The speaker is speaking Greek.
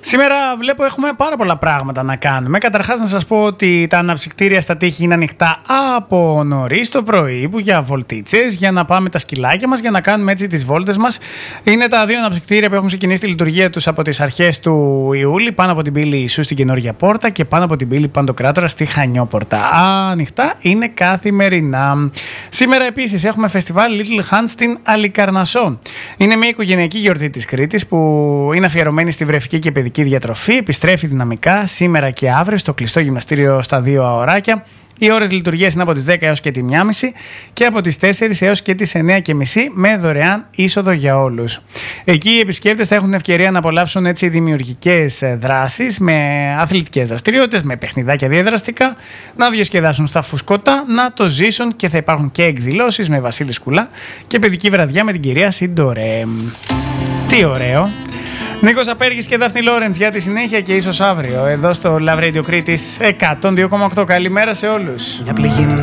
Σήμερα βλέπω έχουμε πάρα πολλά πράγματα να κάνουμε. Καταρχάς να σας πω ότι τα αναψυκτήρια στα τείχη είναι ανοιχτά από νωρίς το πρωί, που για βολτίτσες, για να πάμε τα σκυλάκια μας, για να κάνουμε έτσι τις βόλτες μας. Είναι τα δύο αναψυκτήρια που έχουν ξεκινήσει τη λειτουργία τους από τις αρχές του Ιούλη, πάνω από την πύλη Ιησού στην Καινούργια Πόρτα και πάνω από την πύλη Παντοκράτορα στη Χανιόπορτα. Ανοιχτά είναι καθημερινά. Σήμερα επίσης έχουμε φεστιβάλ Little Hands στην Αλικαρνασσό. Είναι μια οικογενειακή γιορτή της Κρήτης που είναι αφιερωμένη στη βρεφική και παιδική διατροφή. Επιστρέφει δυναμικά σήμερα και αύριο στο κλειστό γυμναστήριο στα 2 αωράκια. Οι ώρες λειτουργίας είναι από τις 10 έως και τη 1.30 και από τις 4 έως και τις 9.30 με δωρεάν είσοδο για όλους. Εκεί οι επισκέπτες θα έχουν ευκαιρία να απολαύσουν έτσι δημιουργικές δράσεις με αθλητικές δραστηριότητες, με παιχνιδάκια διαδραστικά, να διασκεδάσουν στα φουσκωτά, να το ζήσουν και θα υπάρχουν και εκδηλώσεις με Βασίλη Σκουλά και παιδική βραδιά με την κυρία Σιντορέ. Τι ωραίο! Νίκος Απέργης και Δάφνη Λόρεντς για τη συνέχεια και ίσως αύριο εδώ στο Love Radio Κρήτης 102,8. Καλημέρα σε όλους.